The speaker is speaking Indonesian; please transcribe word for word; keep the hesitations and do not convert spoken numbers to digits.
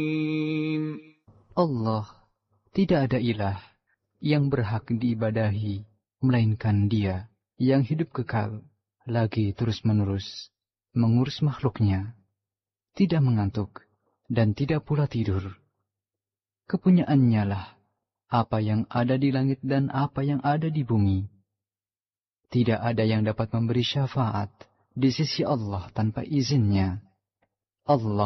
Allah, tidak ada ilah yang berhak diibadahi, melainkan Dia yang hidup kekal, lagi terus-menerus, mengurus makhluknya, tidak mengantuk, dan tidak pula tidur. Kepunyaannya lah apa yang ada di langit dan apa yang ada di bumi. Tidak ada yang dapat memberi syafaat di sisi Allah tanpa izinnya. Allah